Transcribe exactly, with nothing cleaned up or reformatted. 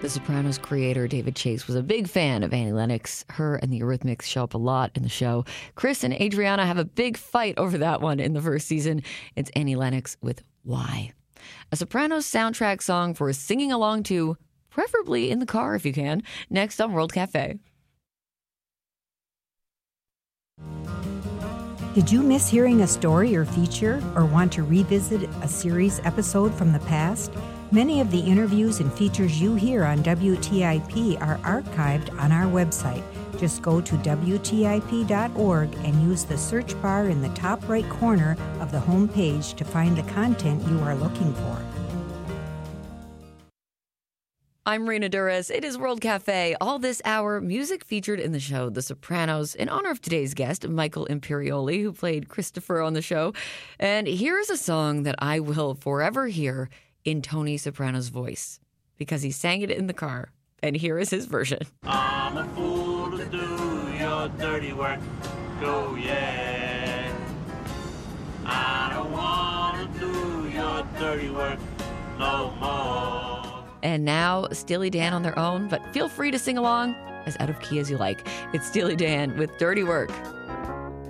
The Sopranos creator David Chase was a big fan of Annie Lennox. Her and the Eurythmics show up a lot in the show. Chris and Adriana have a big fight over that one in the first season. It's Annie Lennox with Why. A Sopranos soundtrack song for singing along to, preferably in the car if you can, next on World Cafe. Did you miss hearing a story or feature, or want to revisit a series episode from the past? Many of the interviews and features you hear on W T I P are archived on our website. Just go to W T I P dot org and use the search bar in the top right corner of the home page to find the content you are looking for. I'm Rena Duras. It is World Cafe. All this hour, music featured in the show The Sopranos, in honor of today's guest, Michael Imperioli, who played Christopher on the show. And here is a song that I will forever hear in Tony Soprano's voice, because he sang it in the car. And here is his version. I'm a fool to do your dirty work. Go, yeah. I don't want to do your dirty work no more. And now, Steely Dan on their own, but feel free to sing along as out of key as you like. It's Steely Dan with Dirty Work.